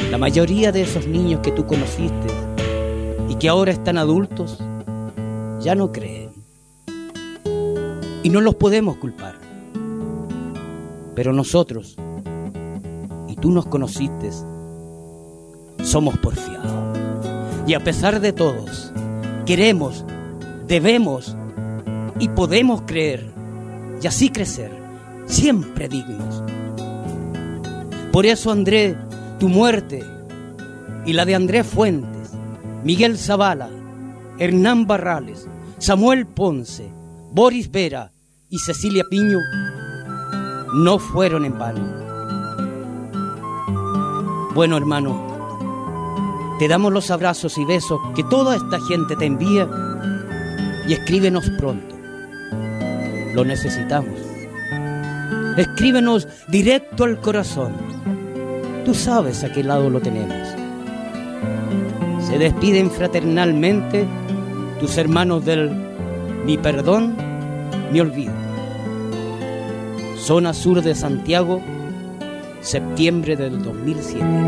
La mayoría de esos niños que tú conociste y que ahora están adultos, ya no creen. Y no los podemos culpar. Pero nosotros, y tú nos conociste, somos porfiados. Y a pesar de todos, queremos, debemos y podemos creer y así crecer, siempre dignos. Por eso, Andrés, tu muerte y la de Andrés Fuentes, Miguel Zavala, Hernán Barrales, Samuel Ponce, Boris Vera y Cecilia Piño no fueron en vano. Bueno, hermano, te damos los abrazos y besos que toda esta gente te envía y escríbenos pronto. Lo necesitamos. Escríbenos directo al corazón. Tú sabes a qué lado lo tenemos. Se despiden fraternalmente tus hermanos del ni perdón ni olvido. Zona Sur de Santiago, septiembre del 2007.